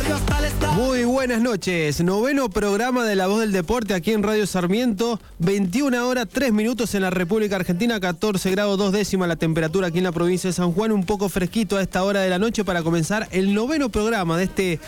Muy buenas noches, noveno programa de La Voz del Deporte aquí en Radio Sarmiento, 21 horas 3 minutos en la República Argentina, 14 grados 2 décimas la temperatura aquí en la provincia de San Juan, un poco fresquito a esta hora de la noche para comenzar el noveno programa de este